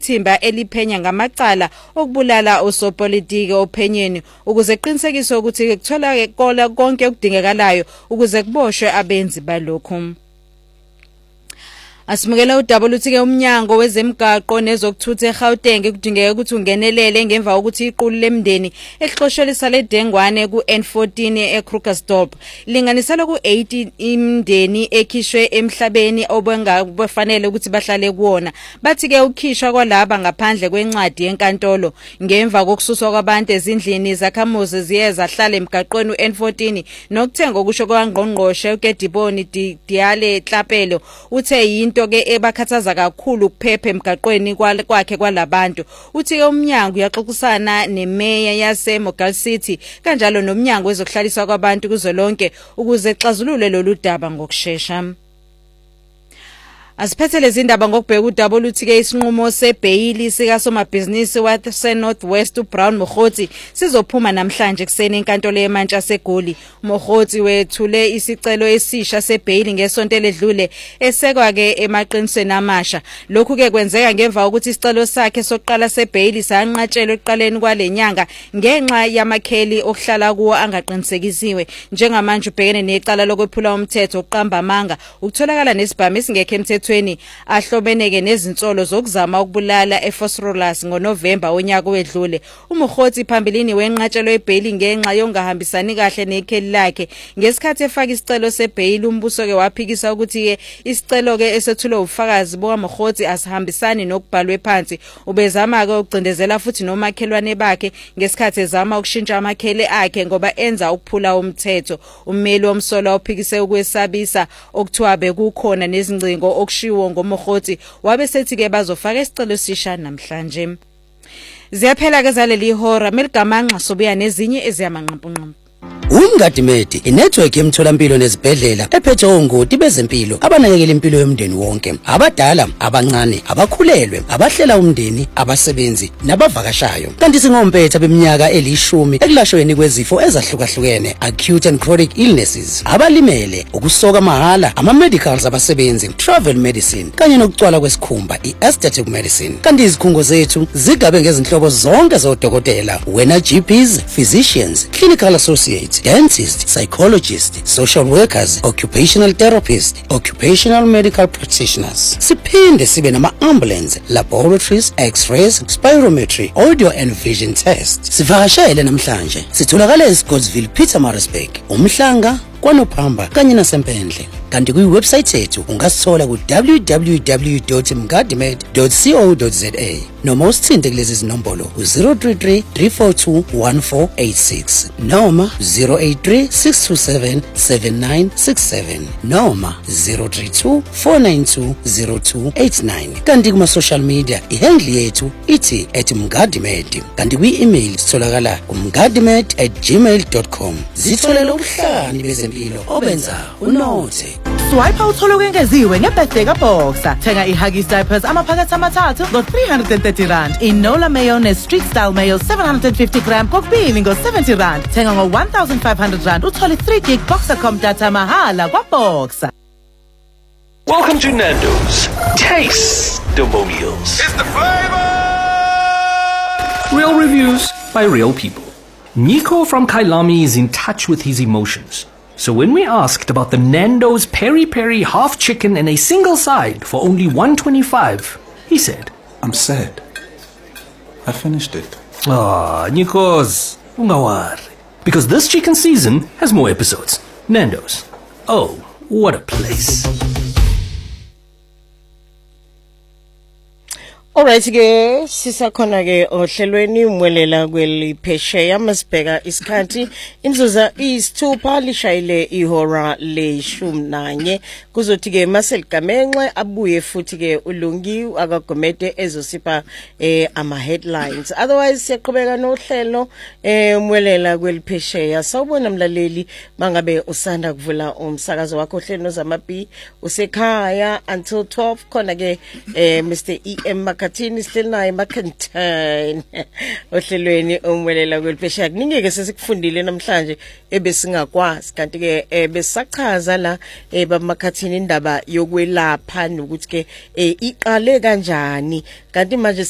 ithimba eliphenya ngamacala okubulala osopolitiki ophenyeni ukuze kuqinisekiswe ukuthi kutholakala konke okudingekalayo ukuze kuboshwe abenzi balokhu. Asimukela uWT umnyango wezemigaqo nezokuthutha eGauteng kudingeka ukuthi ungenelele ngemva kokuthi iqulu lemndeni elixoshelisa ledengwane ku-N14 eKrugersdorp linganisela ku-80 imndeni ekhishwe emhlabeni obengafanele ukuthi bahlale kuwona. Bathi-ke ukukhishwa kwalaba ngaphandle kwencwadi yenkantolo ngemva kokususwa kwabantu ezindlini zakhamuzi ziye zahlala emgaqweni u-N14 nokuthenga okusho kwangqongqoshe uGediboni Diale Tlapelo uthe into ke ebakhathaza kakhulu ukuphepha emgaqweni kwakhe kwalabantu. Uthi umnyango uyaxoxisana nemeya yaseMogal City kanjalo nomnyango wezokuhlaliswa kwabantu kuzolonke ukuze xazulule lolu daba ngokusheshsha. Asiphethe lezi indaba ngokubheka uWT isinqumo sebhayili sika somabhizinisi wase Northwest uBrown Mokhotsi sizophuma namhlanje kuseni enkantolo yeMantshasa eGoli. Mokhotsi wethule isicelo esisha sebhayili ngesonto ledlule esekwa ke emaqinisweni amasha. Lokhu ke kwenzeka ngemva ukuthi isicelo sakhe sokuqala sebhayili sanqatshelwe ekuqaleni kwalenyanga ngenxa yamakheli okuhlala kuwo angaqinisekisiwe. Njengamanje ubhekene necala lokwephula umthetho oqamba amanga ukutholakala nesibhamu esingekho emthethweni ahlobeneke nezinsolo zokuzama ukubulala eFosrolas ngoNovemba onyaka wedlule. Umokhotsi phambilini wenqatshelo ebhayili ngenxa yongahambisani kahle nekheli lakhe. Ngesikhathi efaka isicelo sebhayili umbuso ke waphikisa ukuthi isicelo ke esethulwe ubufakazi boMokhotsi asihambisani nokubhalwe phansi. Ubezama ke ukucindezela futhi nomakhelwane bakhe ngesikhathi ezama ukushintsha amakheli akhe ngoba enza ukuphula umthetho. Ummeli womsolo uphikise ukwesabisa okuthiwa bekukhona nezingcingo okushiwo ngoMokhotsi wabe sethi ke bazofaka isicelo sisha namhlanje. Ziyaphela ke zaleli ihora meligamanqa sobuya nezinye eziyamanqampunqampu. Umgadimedi inetwork yemtholampilo nezibhedlela ephethe ongoti bezempilo abanakekela impilo yomndeni wonke, abadala, abancane, abakhulelwe, abahlela umndeni, abasebenzi nabavakashayo. Kanti singompetha beminyaka elishumi ekulashweni kwezifo ezahlukahlukene, acute and chronic illnesses, abalimele, ukusoka mahala, ama-medicals abasebenzi, travel medicine kanye nokucwala kwesikhumba, i-aesthetic medicine. Kanti izikhungo zethu zigabe ngezinhlobo zonke zodokotela, wena GPs, physicians, clinical associates, dentists, psychologists, social workers, occupational therapists, occupational medical practitioners. Siphinde sibe nama-ambulance, laboratories, x-rays, spirometry, audio and vision tests. Sivakashele namhlanje. Sitholakala eScottsville, Pietermaritzburg, uMhlanga, kwaNophamba kanye nasempendle. Kanti kwi-website yethu ungasithola ku www.mgadimed.co.za noma usithinte kulezi zinombolo u-033 342 1486 noma 083 627 7967 noma 032 492 0289. Kanti kuma-social media ihandle yethu ithi @mgadimed. Kanti kwi-email sitholakala mgadimed@gmail.com. Zitholele ubuhlani bezempilo obenza unothe. Swipe uthole ukwengeziwe ngebirthday kaBoxer. Thenga iHuggies diapers amaphakethe amathathu ngo-330 rand. Inola mayo ne-street style mayo 750 gram kokubili ngo-70 rand. Thenga ngo-1,500 rand uthole 3 gig Boxer.com data mahala kwaBoxer. Welcome to Nando's. Taste the meals. It's the flavor! Real reviews by real people. Nico from Kailami is in touch with his emotions. So when we asked about the Nando's Peri Peri half chicken and a single side for only $1.25, he said, I'm sad. I finished it. Ah, Nikos, ungawari. Because this chicken season has more episodes. Nando's. Oh, what a place. Alright ke sisakhona ke ohlelweni umwelela kweliphesheya masibheka isikhathi inzuza isithupha lishayile ihora le-11 kuzothi ke Maseligamenxe abuye futhi ke uLungi akagomede ezosipha ama headlines. Otherwise siyaqhubeka nohlelo umwelela kweliphesheya. Sawubona mlaleli mangabe usanda kuvula umsakazo wakho ohlelo nozamapi usekhaya until 12 khona ke Mr. EM Katini still naye Makentine ohlelweni umwelela kweliphesheya. Ningeke sesikufundile namhlanje ebesingakwazi kanti ke besachaza la bamakhathini indaba yokwelapha nokuthi ke iqale kanjani kanti manje